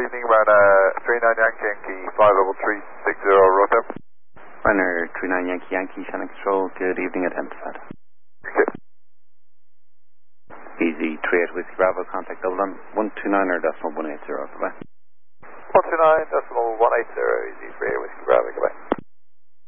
evening, runner 39 Yankee 53360 Rotor. Runner 39 Yankee Shannon Control, good evening, attempt to FAT. Okay. Easy 38 Whiskey Bravo, contact Dublin 129.180, goodbye. 129.180, easy 38 Whiskey Bravo, goodbye.